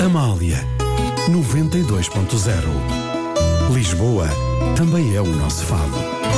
Amália 92.0. Lisboa também é o nosso fado.